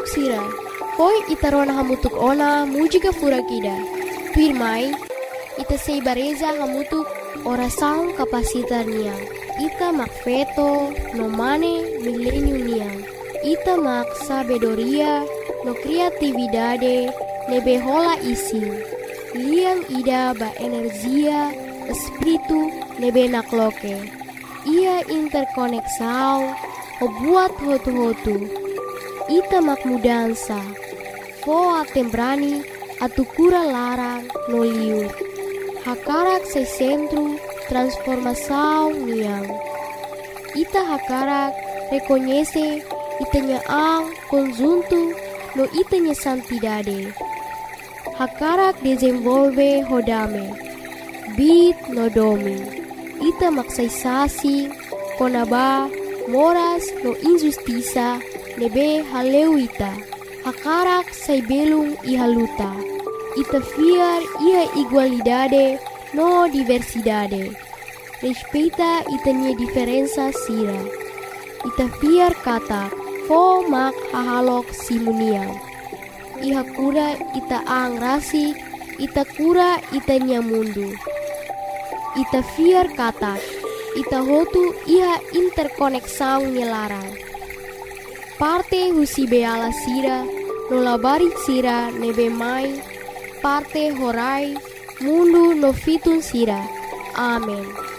Tuk sira, poi itarona hamutuk ona mujika furakida. Pirmai, ita seibareza hamutuk oração kapasitar niang. Ita mak feto no mane milênio niang. Ita mak sabedoria no criatividade nebe hola isi. Liang ida ba energia espiritu nebe nakloke. Ia interkoneksau o buat hotu-hotu. Ita mak mudança. Foa tembrani atukura larang no liur. Hakarak se centro transformação niang. Ita hakarak reconhece itanya ang conjunto no itanya santidade. Hakarak desenvolve hodame. Bit no domi. Ita maksaysasi konaba moras no injustiça nebe haleu ita. Hakarak say belung ihaluta. Ita fiar ia igualdade no diversidade. Respeita itanya diferença sira. Ita fiar kata fo mak hahalok simuniang. Iha kura ita ang rasik, ita kura itanya mundu. Ita fiar kata, ita hotu iha interkoneksang nyelarang. Parte husi beala sira, nolabarit sira nebe mai, parte horai, mundu no fitun sira. Amen.